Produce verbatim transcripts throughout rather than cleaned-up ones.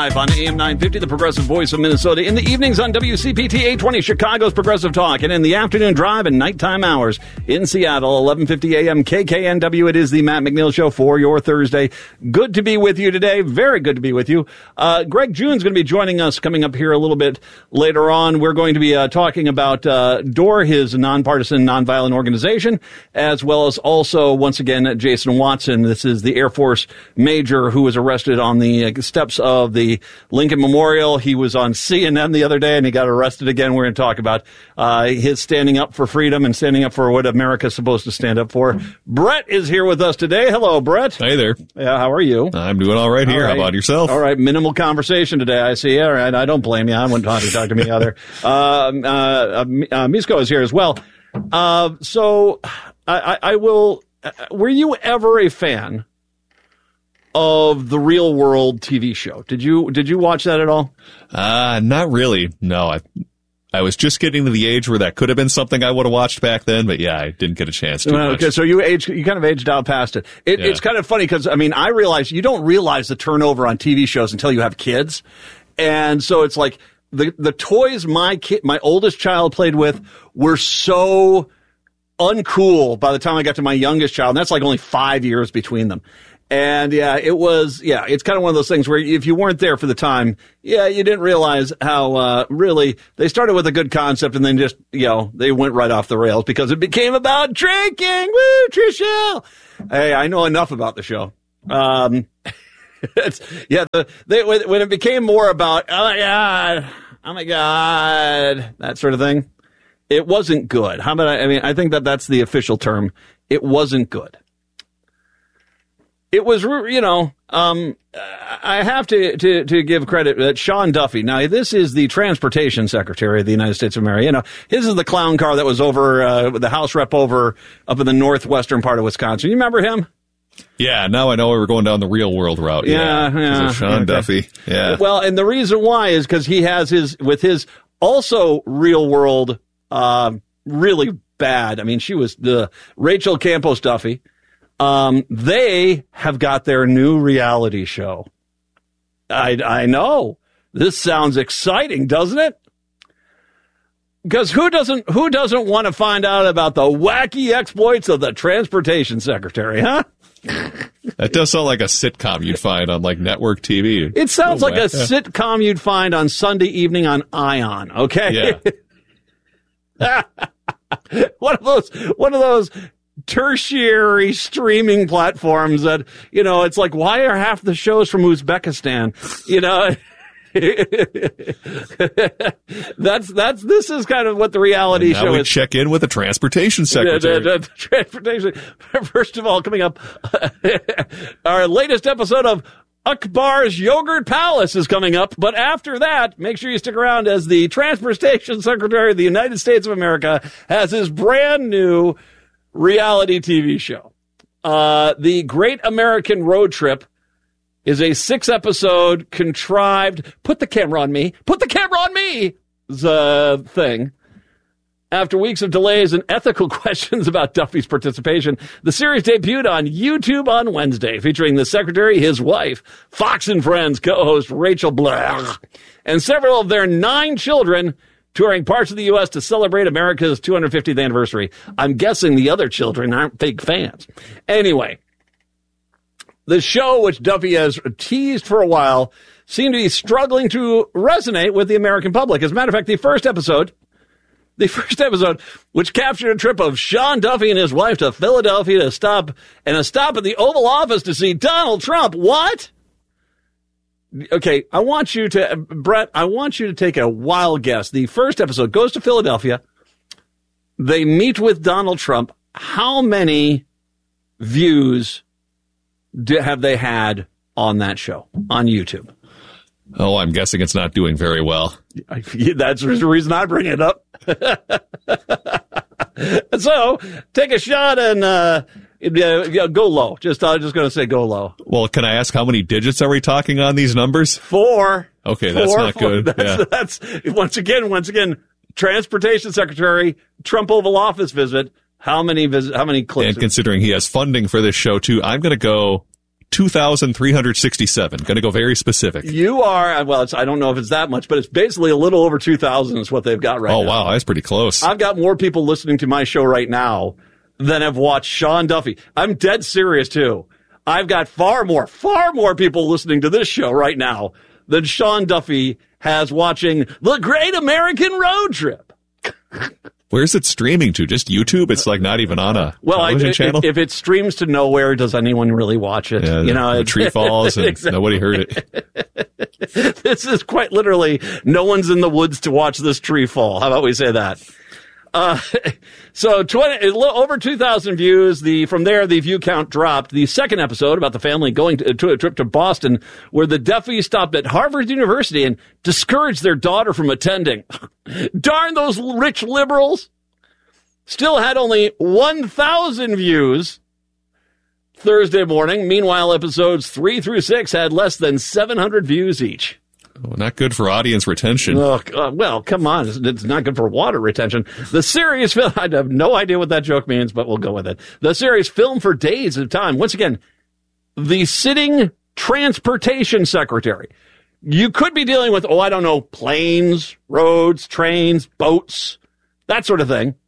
live on A M nine fifty, the Progressive Voice of Minnesota. In the evenings on W C P T eight twenty, Chicago's Progressive Talk. And in the afternoon drive and nighttime hours in Seattle, eleven fifty A M K K N W. It is the Matt McNeil Show for your Thursday. Good to be with you today. Very good to be with you. Uh, Greg June's going to be joining us coming up here a little bit later on. We're going to be uh, talking about uh, D O O R, his nonpartisan, nonviolent organization, as well as also, once again, Jason Watson. This is the Air Force major who was arrested on the steps of the Lincoln Memorial. He was on C N N the other day, and he got arrested again. We're going to talk about uh, his standing up for freedom and standing up for what America's supposed to stand up for. Brett is here with us today. Hello, Brett. Hey there. Yeah, how are you? I'm doing all right here. All right. How about yourself? All right, minimal conversation today, I see. All right, I don't blame you. I wouldn't talk to talk to me either. Uh, uh, uh, uh, Misko is here as well. Uh, so I, I, I will. Uh, were you ever a fan of the Real World T V show? Did you did you watch that at all? Uh, not really. No, I I was just getting to the age where that could have been something I would have watched back then, but yeah, I didn't get a chance to. Well, okay, so you aged, you kind of aged out past it. it yeah. It's kind of funny because I mean, I realize you don't realize the turnover on T V shows until you have kids, and so it's like the the toys my kid, my oldest child played with were so uncool by the time I got to my youngest child, and that's like only five years between them. And yeah, it was, yeah, it's kind of one of those things where if you weren't there for the time, yeah, you didn't realize how, uh, really, they started with a good concept and then just, you know, they went right off the rails because it became about drinking. Woo, Trishelle. Hey, I know enough about the show. Um, it's, yeah, the, they, when it became more about, oh my God, oh my God, that sort of thing, it wasn't good. How about, I, I mean, I think that that's the official term. It wasn't good. It was, you know, um, I have to, to, to give credit that Sean Duffy. Now, this is the Transportation Secretary of the United States of America. You know, his is the clown car that was over, uh, the House rep over up in the northwestern part of Wisconsin. You remember him? Yeah, now I know we were going down the Real World route. Yeah, yeah. yeah. Sean okay. Duffy. Yeah. Well, and the reason why is because he has his, with his also Real World, uh, really bad. I mean, she was the Rachel Campos Duffy. Um, they have got their new reality show. I, I know. This sounds exciting, doesn't it? Because who doesn't, who doesn't want to find out about the wacky exploits of the Transportation Secretary, huh? That does sound like a sitcom you'd find on, like, network T V. It sounds oh, like a yeah. sitcom you'd find on Sunday evening on Ion, okay? Yeah. one of those, one of those tertiary streaming platforms that, you know, it's like, why are half the shows from Uzbekistan? You know, that's, that's, this is kind of what the reality now show we is. Check in with the Transportation Secretary. The, the, the transportation. First of all, coming up, our latest episode of Akbar's Yogurt Palace is coming up, but after that, make sure you stick around as the Transportation Secretary of the United States of America has his brand new reality T V show. Uh, the Great American Road Trip is a six-episode contrived, put the camera on me, put the camera on me, uh, thing. After weeks of delays and ethical questions about Duffy's participation, the series debuted on YouTube on Wednesday, featuring the secretary, his wife, Fox and Friends co-host Rachel Blair, and several of their nine children touring parts of the U S to celebrate America's two hundred fiftieth anniversary. I'm guessing the other children aren't big fans. Anyway, the show, which Duffy has teased for a while, seemed to be struggling to resonate with the American public. As a matter of fact, the first episode, the first episode, which captured a trip of Sean Duffy and his wife to Philadelphia to stop, and a stop at the Oval Office to see Donald Trump. What? Okay, I want you to, Brett, I want you to take a wild guess. The first episode goes to Philadelphia. They meet with Donald Trump. How many views do, have they had on that show, on YouTube? Oh, I'm guessing it's not doing very well. That's the reason I bring it up. So, take a shot and uh, go low. Just, I'm just going to say go low. Well, can I ask how many digits are we talking on these numbers? Four. Okay, four, that's not four. good. That's, yeah. that's once again, once again, Transportation Secretary, Trump Oval Office visit. How many visit? How many clicks? And considering he has funding for this show too, I'm going to go two thousand three hundred sixty-seven. Going to go very specific. You are, well, it's, I don't know if it's that much, but it's basically a little over two thousand is what they've got right oh, now. Oh, wow. That's pretty close. I've got more people listening to my show right now than have watched Sean Duffy. I'm dead serious, too. I've got far more, far more people listening to this show right now than Sean Duffy has watching The Great American Road Trip. Where's it streaming to? Just YouTube? It's like not even on a well, television I, channel? If, if it streams to nowhere, does anyone really watch it? Yeah, you the, know, the tree falls and exactly. Nobody heard it. This is quite literally, no one's in the woods to watch this tree fall. How about we say that? Uh, so twenty, over two thousand views. The, from there, the view count dropped. The second episode about the family going to, to a trip to Boston, where the Duffys stopped at Harvard University and discouraged their daughter from attending. Darn those rich liberals. Still had only one thousand views Thursday morning. Meanwhile, episodes three through six had less than seven hundred views each. Well, not good for audience retention. Oh, uh, well, come on. It's, it's not good for water retention. The series, I have no idea what that joke means, but we'll go with it. The series filmed for days at a time. Once again, the sitting transportation secretary. You could be dealing with, oh, I don't know, planes, roads, trains, boats, that sort of thing.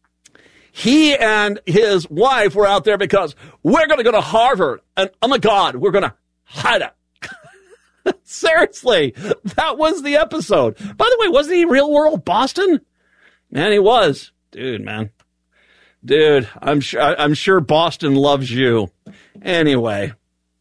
He and his wife were out there because we're going to go to Harvard, and oh my God, we're going to hide it. Seriously, that was the episode. By the way, wasn't he Real World Boston? Man, he was. Dude, man. Dude, I'm sure, I'm sure Boston loves you. Anyway.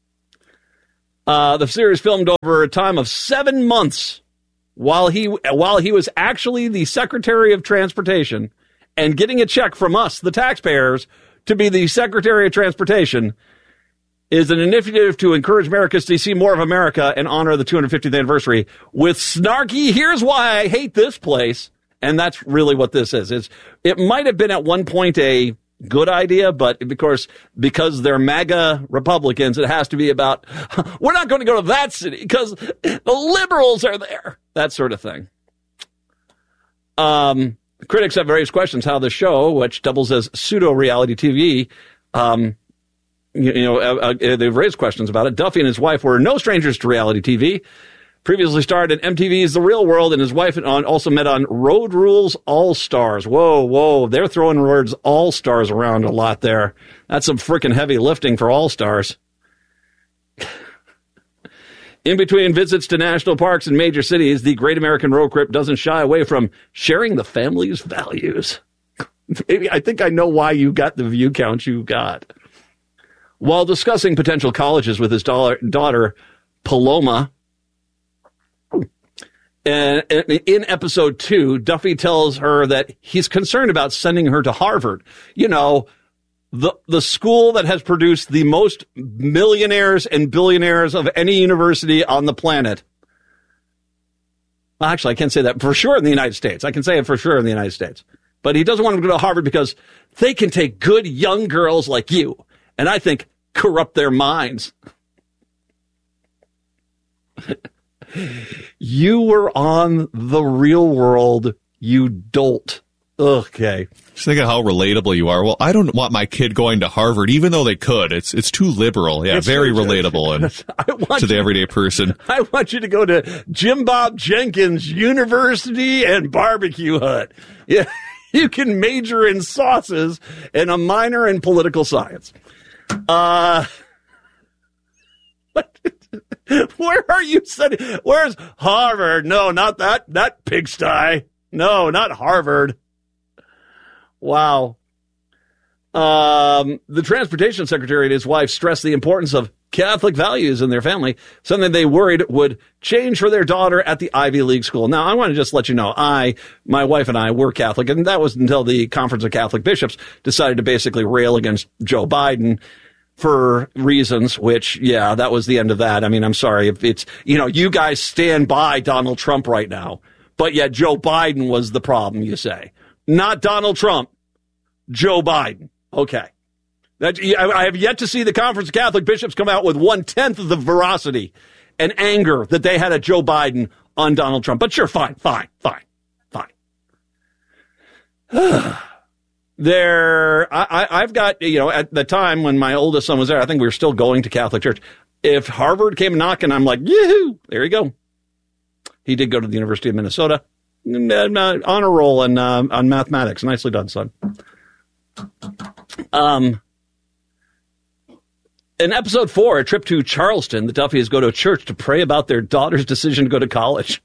Uh, the series filmed over a time of seven months while he, while he was actually the Secretary of Transportation and getting a check from us, the taxpayers, to be the Secretary of Transportation is an initiative to encourage Americans to see more of America and honor the two hundred fiftieth anniversary with snarky, here's why I hate this place. And that's really what this is. It's, it might have been at one point a good idea, but of course, because they're MAGA Republicans, it has to be about, we're not going to go to that city because the liberals are there. That sort of thing. Um, critics have various questions how the show, which doubles as pseudo-reality T V, um, You, you know, uh, uh, they've raised questions about it. Duffy and his wife were no strangers to reality T V. Previously starred in M T V's The Real World, and his wife on, also met on Road Rules All-Stars. Whoa, whoa, they're throwing words All-Stars around a lot there. That's some freaking heavy lifting for All-Stars. In between visits to national parks and major cities, the Great American Road Trip doesn't shy away from sharing the family's values. Maybe I think I know why you got the view count you got. While discussing potential colleges with his daughter, Paloma, and in episode two, Duffy tells her that he's concerned about sending her to Harvard. You know, the the school that has produced the most millionaires and billionaires of any university on the planet. Well, actually, I can't say that for sure in the United States. I can say it for sure in the United States. But he doesn't want him to go to Harvard because they can take good young girls like you and I think corrupt their minds. You were on The Real World, you dolt. Okay. Just think of how relatable you are. Well, I don't want my kid going to Harvard, even though they could. It's it's too liberal. Yeah, it's very so relatable and to the everyday person. I want you to go to Jim Bob Jenkins University and Barbecue Hut. Yeah, you can major in sauces and a minor in political science. Uh, where are you studying? Where's Harvard? No, not that, that pigsty. No, not Harvard. Wow. Um, the transportation secretary and his wife stressed the importance of Catholic values in their family, something they worried would change for their daughter at the Ivy League school. Now, I want to just let you know, I, my wife and I were Catholic, and that was until the Conference of Catholic Bishops decided to basically rail against Joe Biden for reasons which, yeah, that was the end of that. I mean, I'm sorry if it's, you know, you guys stand by Donald Trump right now, but yet Joe Biden was the problem, you say. Not Donald Trump, Joe Biden. Okay. That, I have yet to see the Conference of Catholic Bishops come out with one-tenth of the veracity and anger that they had at Joe Biden on Donald Trump. But sure, fine, fine, fine, fine. There, I, I, I've got, you know, at the time when my oldest son was there, I think we were still going to Catholic church. If Harvard came knocking, I'm like, yoo-hoo, there you go. He did go to the University of Minnesota. Honor roll on, uh, on mathematics. Nicely done, son. Um, in episode four, a trip to Charleston, the Duffys go to a church to pray about their daughter's decision to go to college.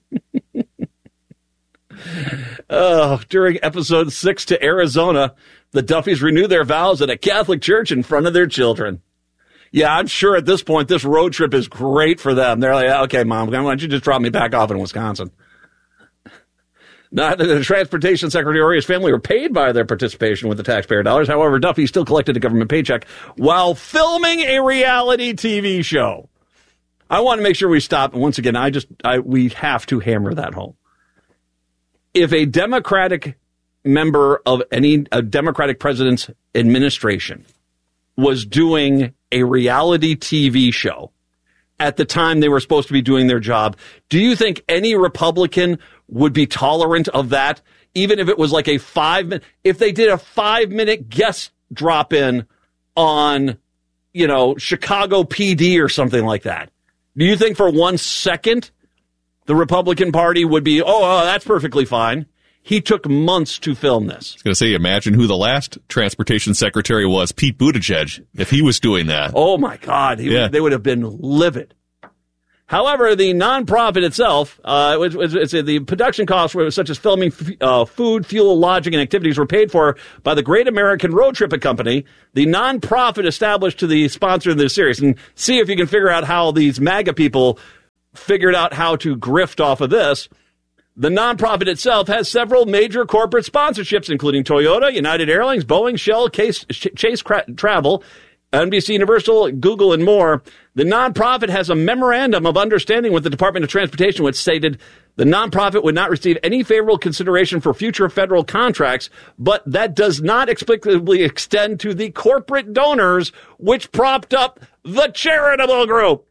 Oh, during episode six to Arizona, the Duffys renew their vows at a Catholic church in front of their children. Yeah, I'm sure at this point this road trip is great for them. They're like, okay, Mom, why don't you just drop me back off in Wisconsin? Neither the transportation secretary or his family were paid by their participation with the taxpayer dollars. However, Duffy still collected a government paycheck while filming a reality T V show. I want to make sure we stop. Once again, I just, I, we have to hammer that home. If a Democratic member of any a Democratic president's administration was doing a reality T V show at the time they were supposed to be doing their job, do you think any Republican would be tolerant of that? Even if it was like a five minute, if they did a five minute guest drop in on, you know, Chicago P D or something like that. Do you think for one second the Republican Party would be, oh, oh, that's perfectly fine? He took months to film this. I was going to say, imagine who the last transportation secretary was, Pete Buttigieg, if he was doing that. Oh, my God. He, yeah. They would have been livid. However, the nonprofit itself, uh, it was, it was, it's, the production costs, were, such as filming uh, food, fuel, lodging, and activities, were paid for by the Great American Road Trip Company, the nonprofit established to the sponsor of this series. And see if you can figure out how these MAGA people figured out how to grift off of this. The nonprofit itself has several major corporate sponsorships, including Toyota, United Airlines, Boeing, Shell, Case, Chase Travel, N B C Universal, Google, and more. The nonprofit has a memorandum of understanding with the Department of Transportation, which stated the nonprofit would not receive any favorable consideration for future federal contracts, but that does not explicitly extend to the corporate donors, which propped up the charitable group.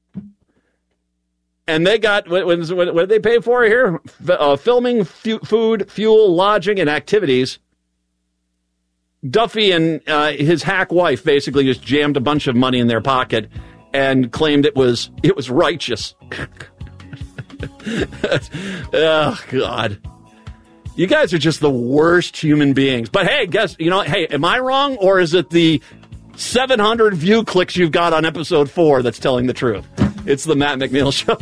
And they got, what, what, what did they pay for here? Uh, filming, fu- food, fuel, lodging, and activities. Duffy and uh, his hack wife basically just jammed a bunch of money in their pocket and claimed it was it was righteous. Oh, God. You guys are just the worst human beings. But hey, guess, you know, hey, am I wrong? Or is it the seven hundred view clicks you've got on episode four that's telling the truth? It's the Matt McNeil Show.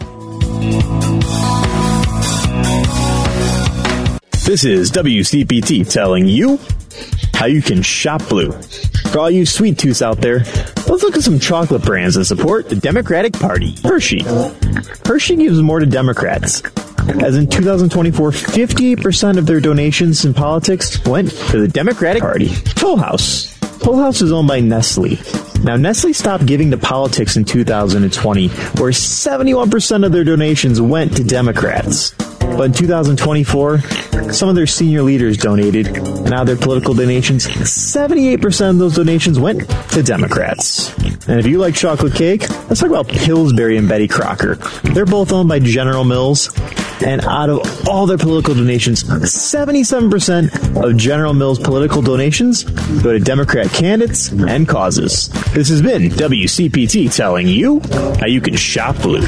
This is W C P T telling you how you can shop blue. For all you sweet tooths out there, let's look at some chocolate brands that support the Democratic Party. Hershey. Hershey gives more to Democrats. As in two thousand twenty-four, fifty-eight percent of their donations in politics went to the Democratic Party. Toll House. Toll House is owned by Nestle. Now, Nestle stopped giving to politics in two thousand twenty, where seventy-one percent of their donations went to Democrats. But in two thousand twenty-four, some of their senior leaders donated, and out of their political donations, seventy-eight percent of those donations went to Democrats. And if you like chocolate cake, let's talk about Pillsbury and Betty Crocker. They're both owned by General Mills, and out of all their political donations, seventy-seven percent of General Mills' political donations go to Democrat candidates and causes. This has been W C P T telling you how you can shop blue.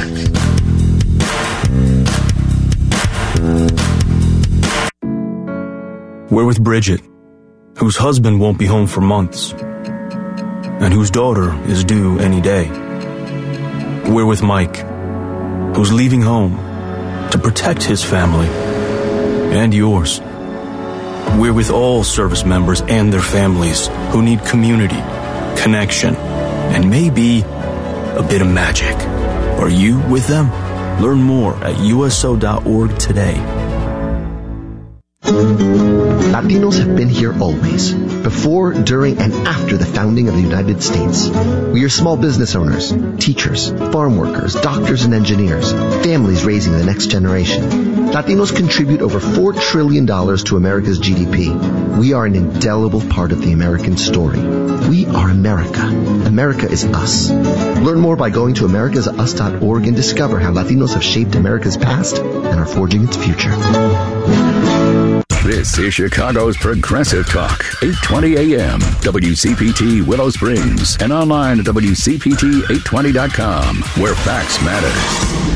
We're with Bridget, whose husband won't be home for months, and whose daughter is due any day. We're with Mike, who's leaving home to protect his family and yours. We're with all service members and their families who need community, connection, and maybe a bit of magic. Are you with them? Learn more at U S O dot org today. Latinos have been here always, before, during, and after the founding of the United States. We are small business owners, teachers, farm workers, doctors and engineers, families raising the next generation. Latinos contribute over four trillion dollars to America's G D P. We are an indelible part of the American story. We are America. America is us. Learn more by going to americas us dot org and discover how Latinos have shaped America's past and are forging its future. This is Chicago's Progressive Talk, eight twenty A M, W C P T Willow Springs, and online at W C P T eight twenty dot com, where facts matter.